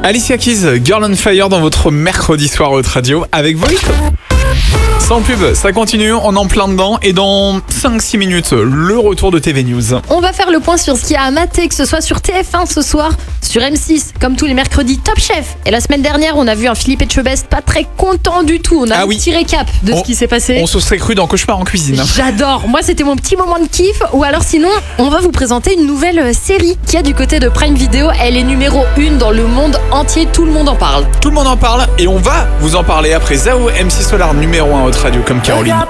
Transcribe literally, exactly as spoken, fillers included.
Alicia Keys, Girl on Fire dans votre mercredi soir Haute Radio avec Voïko. Sans pub, ça continue, on est en plein dedans et dans cinq six minutes, le retour de T V News. On va faire le point sur ce qu'il y a à mater, que ce soit sur T F un ce soir, sur M six, comme tous les mercredis, Top Chef. Et la semaine dernière, on a vu un Philippe Etchebest pas très content du tout. On a Ah un oui. petit récap de On- ce qui s'est passé. On se serait cru dans Cauchemar en cuisine. J'adore. Moi, c'était mon petit moment de kiff. Ou alors, sinon, on va vous présenter une nouvelle euh, série qui a du côté de Prime Video. Elle est numéro une dans le monde entier. Tout le monde en parle. Tout le monde en parle et on va vous en parler après Zao M C Solar numéro un Haute Radio comme Caroline.